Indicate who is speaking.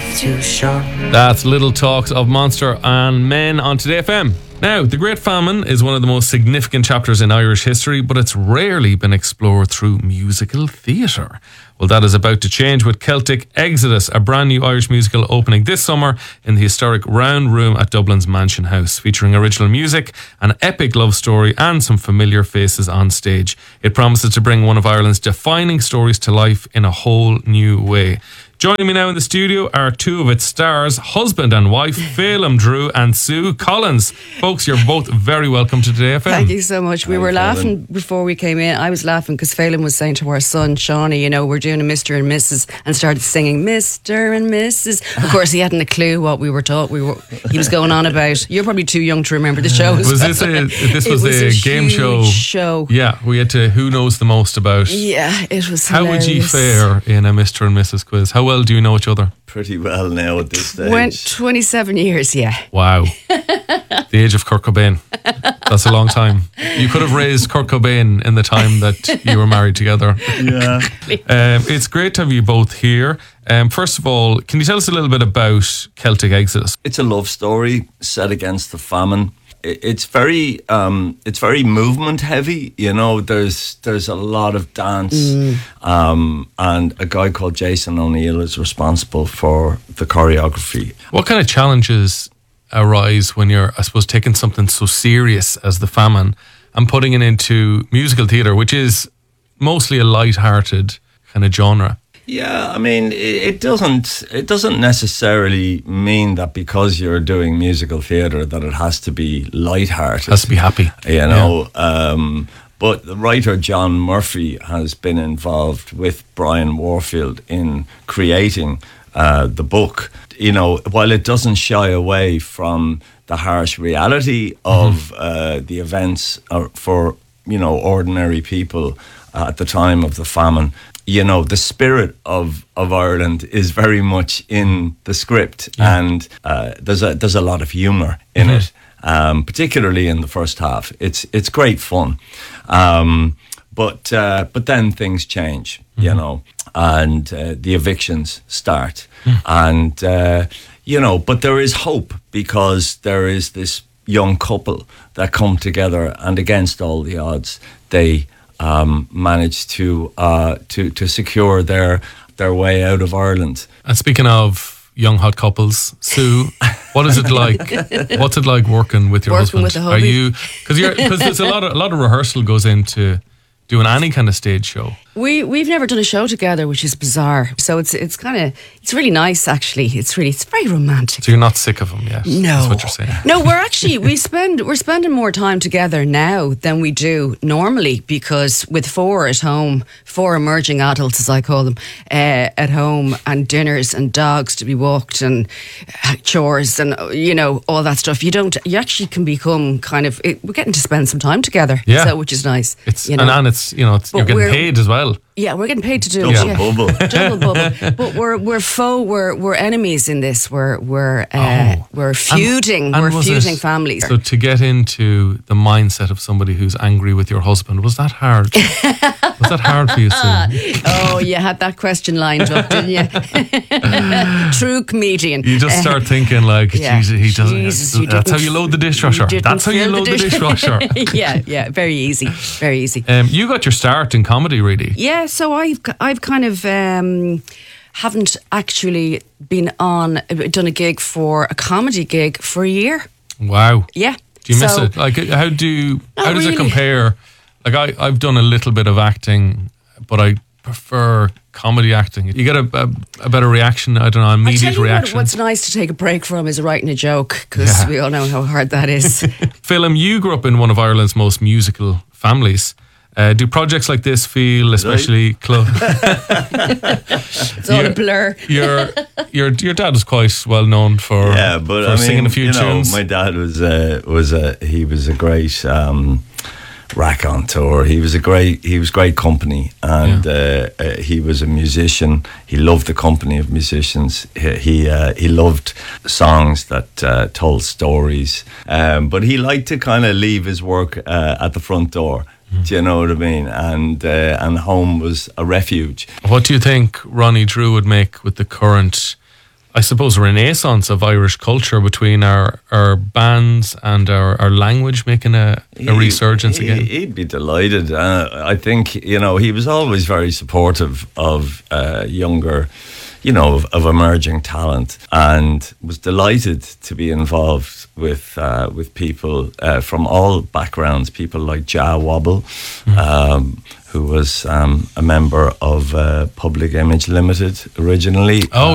Speaker 1: too short.
Speaker 2: That's Little Talks of Monster and Men on Today FM. Now, the Great Famine is one of the most significant chapters in Irish history, but it's rarely been explored through musical theatre. Well, that is about to change with Celtic Exodus, a brand new Irish musical opening this summer in the historic Round Room at Dublin's Mansion House, featuring original music, an epic love story and some familiar faces on stage. It promises to bring one of Ireland's defining stories to life in a whole new way. Joining me now in the studio are two of its stars, husband and wife, Phelim Drew and Sue Collins. Folks, you're both very welcome to Today FM.
Speaker 3: Thank you so much. We were laughing before we came in. I was laughing because Phelim was saying to our son, Shawnee, you know, we're doing a Mr. and Mrs. and started singing Mr. and Mrs. Of course, he hadn't a clue what we were taught. He was going on about. You're probably too young to remember the shows.
Speaker 2: Was this a game show? Yeah, we had to Who Knows the Most about.
Speaker 3: Yeah, it was
Speaker 2: How
Speaker 3: hilarious.
Speaker 2: would you fare in a Mr. and Mrs. quiz? How well do you know each other?
Speaker 1: Pretty well now at this stage.
Speaker 3: Went 27 years, yeah.
Speaker 2: Wow. The age of Kurt Cobain. That's a long time. You could have raised Kurt Cobain in the time that you were married together.
Speaker 1: Yeah.
Speaker 2: It's great to have you both here. First of all, can you tell us a little bit about Celtic Exodus?
Speaker 1: It's a love story set against the famine. It's very movement heavy. You know, there's a lot of dance, and a guy called Jason O'Neill is responsible for the choreography.
Speaker 2: What kind of challenges arise when you're, I suppose, taking something so serious as the famine and putting it into musical theatre, which is mostly a light-hearted kind of genre?
Speaker 1: Yeah, I mean, it doesn't necessarily mean that because you're doing musical theatre that it has to be light-hearted.
Speaker 2: Has to be happy.
Speaker 1: You know, yeah. But the writer John Murphy has been involved with Brian Warfield in creating the book. You know, while it doesn't shy away from the harsh reality of the events for, you know, ordinary people at the time of the famine, you know, the spirit of Ireland is very much in the script, and there's a lot of humour in it, particularly in the first half. It's great fun, but then things change, you know, and the evictions start, and you know, but there is hope because there is this young couple that come together, and against all the odds, they managed to secure their way out of Ireland.
Speaker 2: And speaking of young hot couples, Sue, what is it like? What's it like working with your husband?
Speaker 3: With the hubby?
Speaker 2: Are you because there's a lot of rehearsal goes into doing any kind of stage show.
Speaker 3: We've never done a show together, which is bizarre. So it's really nice actually. It's very romantic.
Speaker 2: So you're not sick of him yet?
Speaker 3: No,
Speaker 2: that's what you're saying.
Speaker 3: No, we're spending more time together now than we do normally, because with four emerging adults, as I call them, at home, and dinners and dogs to be walked and chores and, you know, all that stuff. You actually can become kind of. We're getting to spend some time together, so, which is nice.
Speaker 2: And it's you're getting paid as well.
Speaker 3: Yeah, we're getting paid to do
Speaker 1: Double bubble.
Speaker 3: Double bubble. But we're enemies in this. We're feuding. We're feuding families.
Speaker 2: So to get into the mindset of somebody who's angry with your husband, was that hard? Was that hard for you, Sue?
Speaker 3: Oh, you had that question lined up, didn't you? True comedian.
Speaker 2: You just start thinking like, he doesn't.
Speaker 3: Jesus,
Speaker 2: that's how you load the dishwasher. That's how you load the dishwasher.
Speaker 3: Yeah, very easy, very easy.
Speaker 2: You got your start in comedy, really.
Speaker 3: Yeah, so I've kind of haven't actually done a comedy gig for a year.
Speaker 2: Wow.
Speaker 3: Yeah.
Speaker 2: Do you miss it? Like, how does it compare? Like, I've done a little bit of acting, but I prefer comedy acting. You get a better reaction. I don't know, immediate reaction.
Speaker 3: What's nice to take a break from is writing a joke, because we all know how hard that is.
Speaker 2: Phelim, you grew up in one of Ireland's most musical families. Do projects like this feel especially close?
Speaker 3: It's all a blur.
Speaker 2: Your dad is quite well known for singing a few tunes.
Speaker 1: My dad was a great raconteur. He was great company, and he was a musician. He loved the company of musicians. He loved songs that told stories, but he liked to kind of leave his work at the front door. Do you know what I mean? And home was a refuge.
Speaker 2: What do you think Ronnie Drew would make with the current I suppose, renaissance of Irish culture between our bands and our language making a resurgence again.
Speaker 1: He'd be delighted. I think, he was always very supportive of younger, of emerging talent, and was delighted to be involved with people from all backgrounds, people like Jah Wobble, who was a member of Public Image Limited originally.
Speaker 2: Oh,